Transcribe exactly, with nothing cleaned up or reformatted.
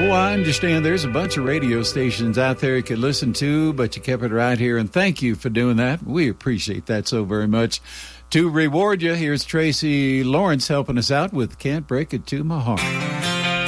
Oh, I understand there's a bunch of radio stations out there you could listen to, but you kept it right here, and thank you for doing that. We appreciate that so very much. To reward you, here's Tracy Lawrence helping us out with Can't Break It to My Heart.